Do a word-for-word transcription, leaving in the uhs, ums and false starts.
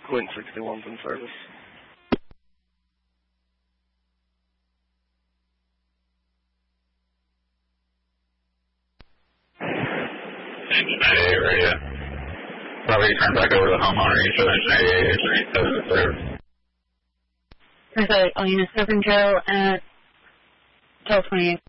Quint sixty-one's in service. ninety-eight radio. Probably turn back over to the homeowner. You said ninety-eight, ninety-seven, service. I'm sorry, Alina seven Joe at twelve twenty-eight.